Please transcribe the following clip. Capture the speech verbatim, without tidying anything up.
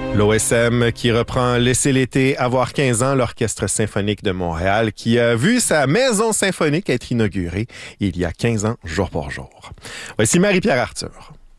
L'O S M qui reprend Laissez l'été avoir quinze ans, l'Orchestre symphonique de Montréal qui a vu sa maison symphonique être inaugurée il y a quinze ans, jour pour jour. Voici Marie-Pierre Arthur.